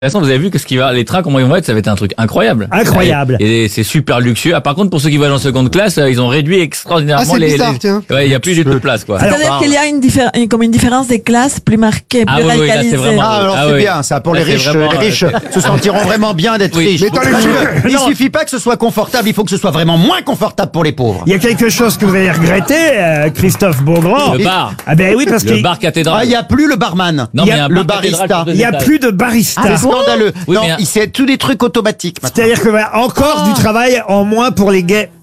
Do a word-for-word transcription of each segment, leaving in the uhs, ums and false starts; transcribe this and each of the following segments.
De toute façon, vous avez vu que ce qui va, les trains, comment ils vont être, ça va être un truc incroyable. Incroyable. Et, et c'est super luxueux. Ah, par contre, pour ceux qui voyagent en seconde classe, ils ont réduit extraordinairement Ah, c'est les, bizarre, les... tiens. Ouais, il y a plus du tout de place, quoi. Alors, C'est-à-dire qu'il y a une, diffé- une- comme une différence des classes plus marquée, plus Ah oui, oui, là, c'est radicalisée. vraiment- Ah, alors Ah c'est oui. bien, ça, pour Là, les c'est riches. vraiment, Les riches euh, se sentiront vraiment bien d'être Oui. riches. Mais attends, les Il suffit pas que ce soit confortable, il faut que ce soit vraiment moins confortable pour les pauvres. il y a quelque chose que vous allez regretter, euh, Christophe Beaugrand. Le bar. Ah ben oui, parce Le qu'il bar cathédrale. Ah, il n'y a plus le barman. Non, il y mais a un le bar cathédrale barista. sur deux il y a étages. plus de barista. C'est scandaleux. Oui, non, mais un- il c'est tous des trucs automatiques. maintenant. C'est-à-dire que voilà, encore du travail en moins pour les gays.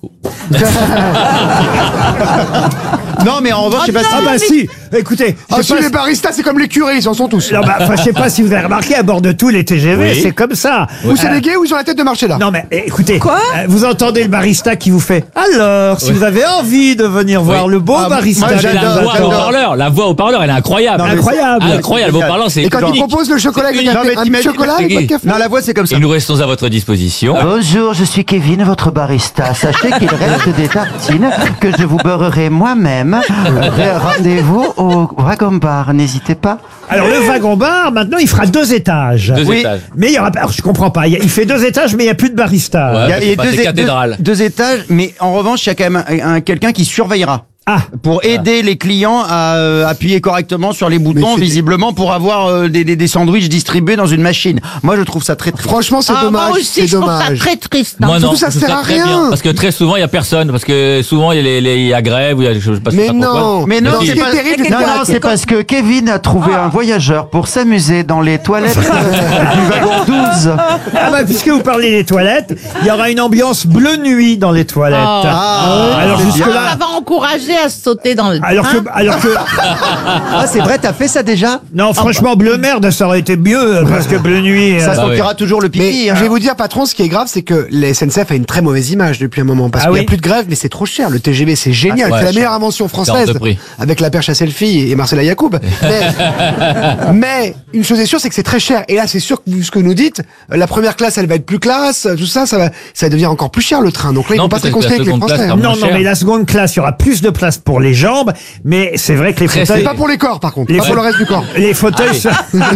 Non, mais en revanche, je sais pas Ah si. bah si. Écoutez, je Ah, sais si pas les si- baristas, c'est comme les curés, ils en sont tous. non, bah, enfin, je sais pas si vous avez remarqué, à bord de tous les T G V, Oui. c'est comme ça. Ou c'est Euh, des gays ou ils ont la tête de marché là. Non mais eh, écoutez, Quoi euh, vous entendez le barista qui vous fait alors si Oui. vous avez envie de venir voir Oui. le beau Ah, barista, moi, qui j'adore, vous La voix attend. au parleur, la voix au parleur, elle est incroyable. Non, mais incroyable. Ah, incroyable, C'est au parleur, c'est Et quand ils unique. proposent le chocolat avec le Non, café, mais un petit t'imagines- chocolat avec pas de café. Non, la voix, c'est comme ça. Et nous restons à votre disposition. Bonjour, je suis Kevin, votre barista. Sachez qu'il reste des tartines que je vous beurrerai moi-même. Euh, Rendez-vous au Wagon Bar, n'hésitez pas. Alors le wagon bar, maintenant il fera deux étages. Deux Oui. étages. Mais il y aura pas, alors, je comprends pas, il, y a- il fait deux étages mais il y a plus de barista. Ouais. Il y a, il y a bah, deux, c'est é- cathédrale. deux- deux étages, mais en revanche, il y a quand même un- un- quelqu'un qui surveillera. Ah, Pour aider les clients à euh, appuyer correctement sur les boutons, c'est- visiblement pour avoir euh, des, des, des sandwichs distribués dans une machine. Moi, je trouve ça très très. Franchement, c'est Ah, dommage. moi aussi, C'est je trouve ça dommage. très triste. Moi non, surtout, ça je trouve sert à très rien. bien. Parce que très souvent, il y a personne. Parce que souvent, il y a, les, les- il y a grève, ou il y a, je sais pas, je sais Mais pas pourquoi. non. Mais non, ce c'est qui est pas- terrible, c'est Non, quoi non, c'est parce que Kevin a trouvé un voyageur pour s'amuser dans les toilettes euh, du wagon douze. ah bah, puisque vous parlez des toilettes, il y aura une ambiance bleu nuit dans les toilettes. Ah, alors c'est jusque bien. Ça là, va encourager à sauter dans le alors train. que, alors que, Ah, c'est vrai, t'as fait ça déjà? non franchement bleu merde ça aurait été mieux parce que bleu nuit. Ça euh, Bah sentira toujours le Mais pipi. hein. je vais vous dire, patron, ce qui est grave, c'est que la S N C F a une très mauvaise image depuis un moment. Parce Ah qu'il n'y oui. a plus de grève, mais c'est trop cher. Le T G V, c'est génial. Ah, ouais, c'est la cher. meilleure invention hors française. de prix. Avec la perche à selfie et Marcela Yacoub. Mais, mais une chose est sûre, c'est que c'est très cher. Et là, c'est sûr que vu ce que nous dites, la première classe, elle va être plus classe. Tout ça, ça va, ça va devenir encore plus cher le train. Donc là, ils Non, vont pas se peut-être que la réconcilier avec les seconde classe Français. sera non moins non cher. mais la seconde classe il y aura plus de place pour les jambes mais c'est vrai que les Très fauteuils C'est pas pour les corps, par contre. Les Pas pour fa- le reste du corps. les fauteuils se-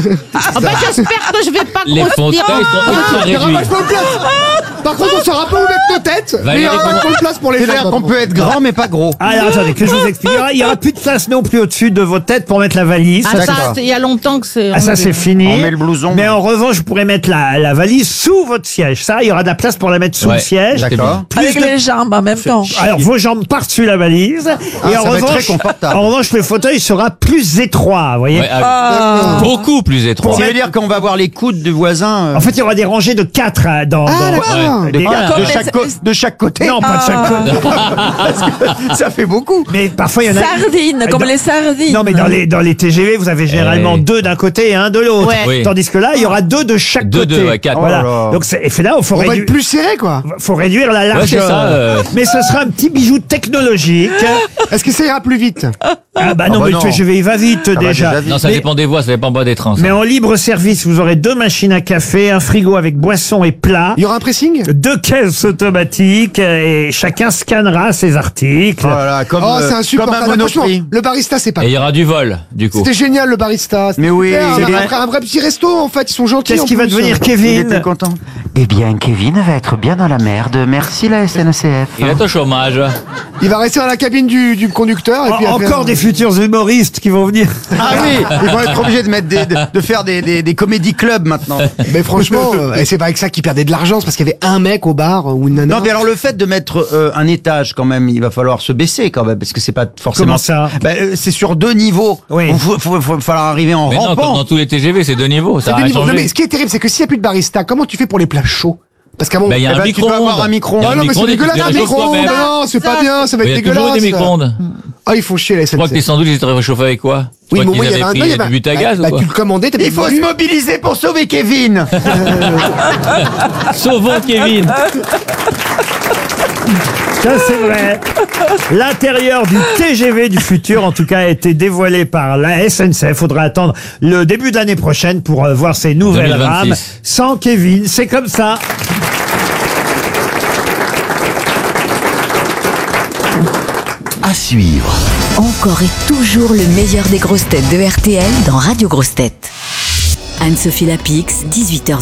Ah bah, j'espère que je vais pas Les grossir. fauteuils sont ultra Il y aura réduits. vachement de place. Par contre, on saura pas où mettre nos têtes. Mais il y aura Valérie, vachement de place pour les C'est-à-dire jambes. qu'on peut être grand, mais pas gros. Ah, alors attendez, que je vous explique. Il y aura- Il y aura plus de place non plus au-dessus de vos têtes pour mettre la valise. Ah, Ça, ça, D'accord. c'est- il y a longtemps que c'est. ah, ça, c'est fini. On met le blouson. Mais en revanche, vous pourrez mettre la, la valise sous votre siège. Ça, il y aura de la place pour la mettre sous Ouais. le siège. D'accord. Plus Avec de- les jambes en même temps. Alors, vos jambes partent sur la valise. Ah, et ça en va être revanche, très confortable. en revanche, le fauteuil sera plus étroit, vous voyez. Ouais, ah, beaucoup plus étroit. Ça veut dire qu'on va voir les coudes du voisin euh, En fait, il y aura des rangées de quatre hein, dans, Ah, dans- d'accord. des- de, Voilà. de chaque co- de chaque côté. Non, pas de chaque côté. Parce que ça fait beaucoup. Mais parfois, il y en a. Sardines, comme Dans- les sardines. Non, mais dans les, dans les T G V, vous avez généralement Eh. deux d'un côté et un de l'autre. Ouais. Oui. Tandis que là, il y aura deux de chaque Deux, côté. deux, ouais, quatre. Voilà. Oh là là. Donc, c'est, et fait là, il faut On va réduire. être plus serré, quoi. faut réduire la Ouais, c'est largeur. ça, euh. Mais ce sera un petit bijou technologique. Est-ce que ça ira plus vite? Ah bah non, bah mais non. le T G V il va vite va déjà. déjà vite. Non, ça mais, dépend des voies, ça dépend pas des trains. ça. mais en libre service, vous aurez deux machines à café, un frigo avec boissons et plats, Il y aura un pressing? deux caisses automatiques et chacun scannera ses articles. Oh là là, comme, Oh, euh, c'est comme un insupportable. Franchement, Monoprix. le barista, c'est pas. Et il y aura du vol, du coup. C'était génial, le barista. C'était Mais oui, super. c'est un, vrai. vrai, un vrai petit resto, en fait. Ils sont gentils. Qu'est-ce en qui va plus. devenir Il était Kevin? content. Eh bien, Kevin va être bien dans la merde. Merci la S N C F. Il est au chômage. Il va rester dans la cabine du, du conducteur. Et puis En- après, Encore des futurs humoristes qui vont venir. Ah oui, ils vont être obligés de mettre des, de, de faire des, des, des comédie clubs maintenant. Mais franchement, euh, et c'est pas avec ça qu'ils perdaient de l'argent, c'est parce qu'il y avait un mec au bar euh, ou une nana. Non, mais alors le fait de mettre euh, un étage quand même, il va falloir se baisser quand même parce que c'est pas forcément. Comment ça Ben, euh, c'est sur deux niveaux. Oui. Il faut, faut, faut falloir arriver en Mais non, comme rampant. dans tous les T G V, c'est deux niveaux. Ça C'est a des rien niveaux. Non, changé. mais ce qui est terrible, c'est que s'il n'y a plus de barista, comment tu fais pour les plats chauds? Parce qu'à mon Ben, il y a Eh un ben, tu micro-ondes. dois avoir un micro-ondes. Il y a Ah un non, mais c'est micro-ondes et tu dégueulasse, les un réchauffes micro-ondes. toi-même. Non, c'est pas bien, ça va Mais être il y a toujours dégueulasse. des micro-ondes. Ah, il faut chier la Je crois que les S N C F. sandwichs, ils étaient réchauffés avec quoi? Oui, Je mais crois moi, il y qu'ils avait un. avaient non, il y pris avait du but à gaz bah, ou quoi? tu le commandais, t'avais Il faut se mobiliser pour sauver Kevin. Sauvons Kevin. Ça, c'est vrai. L'intérieur du T G V du futur, en tout cas, a été dévoilé par la S N C F. Faudra attendre le début de l'année prochaine pour euh, voir ces nouvelles deux mille vingt-six. rames. Sans Kevin, c'est comme ça. À suivre. Encore et toujours le meilleur des grosses têtes de R T L dans Radio Grosses Têtes. Anne-Sophie Lapix, dix-huit heures.